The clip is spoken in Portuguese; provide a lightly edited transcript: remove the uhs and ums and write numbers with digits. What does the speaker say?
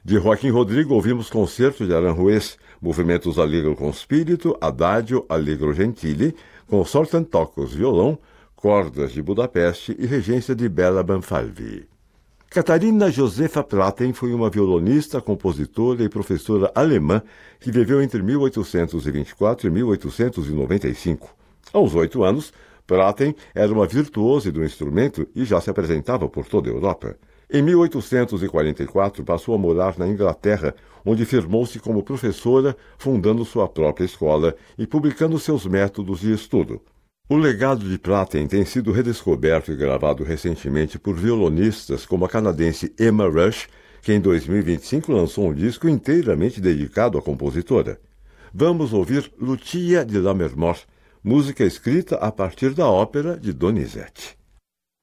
De Joaquim Rodrigo ouvimos Concerto de Aranjuez, movimentos Allegro com Spirito, Adagio Allegro Gentile, Consortant Tocos violão, cordas de Budapeste e regência de Bela Banfalvi. Catarina Josefa Platen foi uma violonista, compositora e professora alemã que viveu entre 1824 e 1895. Aos 8 anos, Platen era uma virtuose do instrumento e já se apresentava por toda a Europa. Em 1844, passou a morar na Inglaterra, onde firmou-se como professora, fundando sua própria escola e publicando seus métodos de estudo. O legado de Platen tem sido redescoberto e gravado recentemente por violonistas como a canadense Emma Rush, que em 2025 lançou um disco inteiramente dedicado à compositora. Vamos ouvir Lucia de Lammermoor, música escrita a partir da ópera de Donizetti.